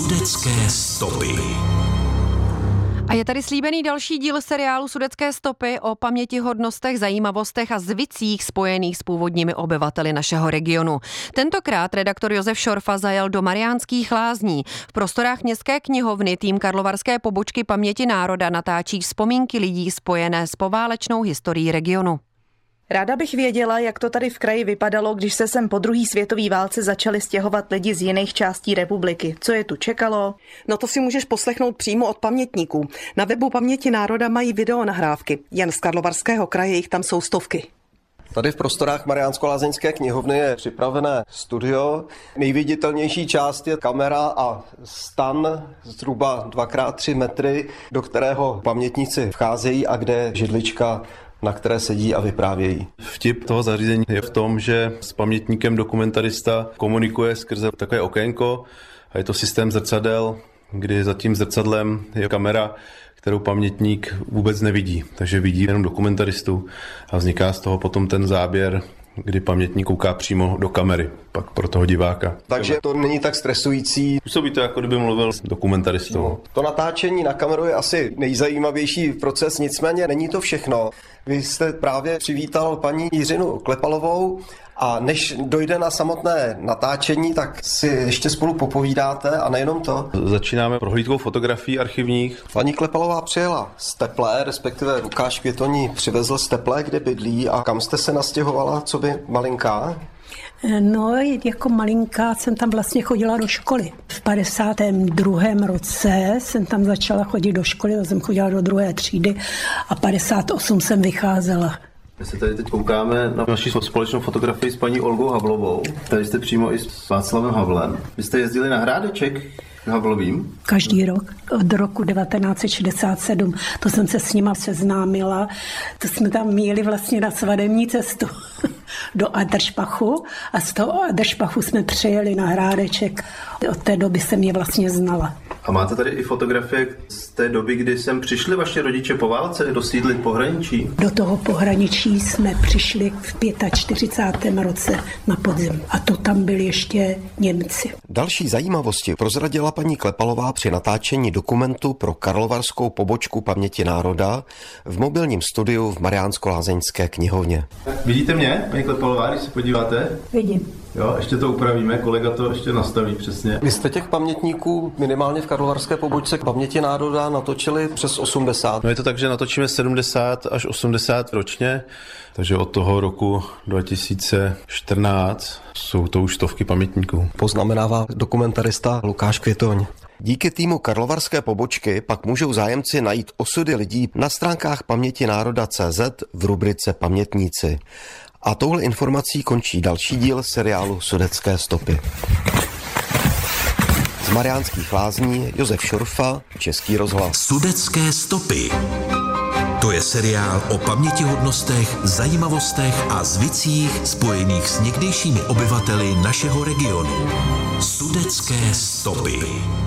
Sudecké stopy. A je tady slíbený další díl seriálu Sudecké stopy o pamětihodnostech, zajímavostech a zvicích spojených s původními obyvateli našeho regionu. Tentokrát redaktor Josef Šorfa zajel do Mariánských Lázní. V prostorách Městské knihovny tým karlovarské pobočky Paměti národa natáčí vzpomínky lidí spojené s poválečnou historií regionu. Ráda bych věděla, jak to tady v kraji vypadalo, když se sem po druhé světové válce začali stěhovat lidi z jiných částí republiky. Co je tu čekalo? No to si můžeš poslechnout přímo od pamětníků. Na webu Paměti národa mají videonahrávky. Jen z Karlovarského kraje jich tam jsou stovky. Tady v prostorách Mariánsko-Lázeňské knihovny je připravené studio. Nejviditelnější část je kamera a stan zhruba 2x3 metry, do kterého pamětníci vcházejí a kde je židlička, na které sedí a vyprávějí. Vtip toho zařízení je v tom, že s pamětníkem dokumentarista komunikuje skrze takové okénko a je to systém zrcadel, kdy za tím zrcadlem je kamera, kterou pamětník vůbec nevidí, takže vidí jenom dokumentaristu a vzniká z toho potom ten záběr, kdy pamětník kouká přímo do kamery, pak pro toho diváka. Takže to není tak stresující. Působí to, jako kdyby mluvil s dokumentaristou. No, to natáčení na kameru je asi nejzajímavější proces, nicméně není to všechno. Vy jste právě přivítal paní Jiřinu Klepalovou a než dojde na samotné natáčení, tak si ještě spolu popovídáte a nejenom to. Začínáme prohlídkou fotografií archivních. Paní Klepalová přijela z Teplé, respektive Lukáš Květoní přivezl z Teplé, kde bydlí, a kam jste se nastěhovala, co by malinká? No, jako malinká jsem tam vlastně chodila do školy. V 52. roce jsem tam začala chodit do školy, to jsem chodila do 2. třídy a 58 jsem vycházela. My se tady teď koukáme na naši společnou fotografii s paní Olgou Havlovou. Tady jste přímo i s Václavem Havlem. Vy jste jezdili na Hrádeček Havlovým? Každý rok, od roku 1967. To jsem se s nima seznámila. To jsme tam měli vlastně na svadební cestu do Adršpachu a z toho Adršpachu jsme přejeli na Hrádeček. Od té doby jsem je vlastně znala. A máte tady i fotografie z té doby, kdy sem přišli vaši rodiče po válce dosídlit pohraničí? Do toho pohraničí jsme přišli v 45. roce na podzim. A to tam byli ještě Němci. Další zajímavosti prozradila paní Klepalová při natáčení dokumentu pro karlovarskou pobočku Paměti národa v mobilním studiu v Mariánsko-Lázeňské knihovně. Vidíte mě, paní Klepalová, když se podíváte? Vidím. Jo, ještě to upravíme, kolega to ještě nastaví přesně. Vy jste těch pamětníků minimálně v karlovarské pobočce Paměti národa natočili přes 80. No je to tak, že natočíme 70 až 80 ročně, takže od toho roku 2014 jsou to už stovky pamětníků. Poznamenává dokumentarista Lukáš Květoň. Díky týmu karlovarské pobočky pak můžou zájemci najít osudy lidí na stránkách Paměti národa.cz v rubrice Pamětníci. A touhle informací končí další díl seriálu Sudecké stopy. Z Mariánských Lázní Josef Šorfa, Český rozhlas. Sudecké stopy. To je seriál o pamětihodnostech, zajímavostech a zvicích spojených s někdejšími obyvateli našeho regionu. Sudecké stopy.